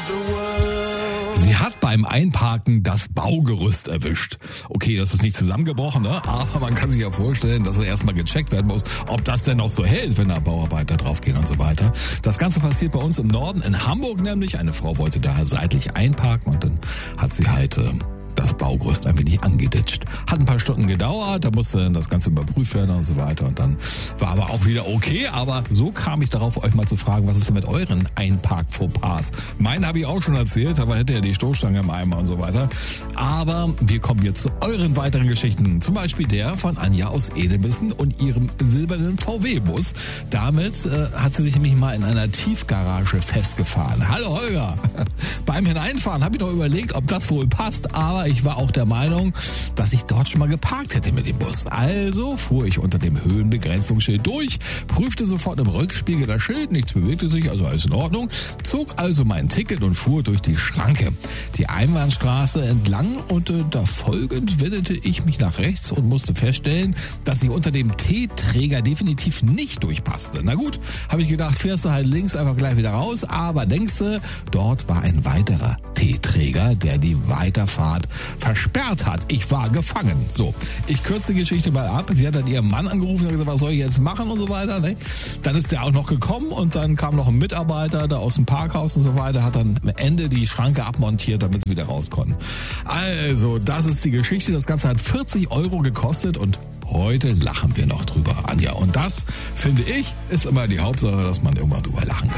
Sie hat beim Einparken das Baugerüst erwischt. Okay, das ist nicht zusammengebrochen, ne? Aber man kann sich ja vorstellen, dass erstmal gecheckt werden muss, ob das denn auch so hält, wenn da Bauarbeiter draufgehen und so weiter. Das Ganze passiert bei uns im Norden, in Hamburg nämlich. Eine Frau wollte da seitlich einparken und dann hat sie halt das Baugerüst ein wenig angeditscht. Hat ein paar Stunden gedauert, da musste dann das Ganze überprüft werden und so weiter und dann war aber auch wieder okay, aber so kam ich darauf, euch mal zu fragen, was ist denn mit euren Einpark-Fauxpas? Meinen habe ich auch schon erzählt, aber hätte ja die Stoßstange im Eimer und so weiter. Aber wir kommen jetzt zu euren weiteren Geschichten, zum Beispiel der von Anja aus Edelbissen und ihrem silbernen VW-Bus. Damit hat sie sich nämlich mal in einer Tiefgarage festgefahren. Hallo Holger! Beim Hineinfahren habe ich noch überlegt, ob das wohl passt, aber ich war auch der Meinung, dass ich dort schon mal geparkt hätte mit dem Bus. Also fuhr ich unter dem Höhenbegrenzungsschild durch, prüfte sofort im Rückspiegel das Schild, nichts bewegte sich, also alles in Ordnung, zog also mein Ticket und fuhr durch die Schranke. Die Einbahnstraße entlang und da folgend wendete ich mich nach rechts und musste feststellen, dass ich unter dem T-Träger definitiv nicht durchpasste. Na gut, habe ich gedacht, fährst du halt links einfach gleich wieder raus, aber denkste, dort war ein weiterer T-Träger, der die Weiterfahrt versperrt hat. Ich war gefangen. So, ich kürze die Geschichte mal ab. Sie hat dann ihren Mann angerufen und gesagt, was soll ich jetzt machen und so weiter. Ne? Dann ist der auch noch gekommen und dann kam noch ein Mitarbeiter da aus dem Parkhaus und so weiter, hat dann am Ende die Schranke abmontiert, damit sie wieder raus konnten. Also, das ist die Geschichte. Das Ganze hat 40 € gekostet und heute lachen wir noch drüber, Anja. Und das, finde ich, ist immer die Hauptsache, dass man irgendwann drüber lachen kann.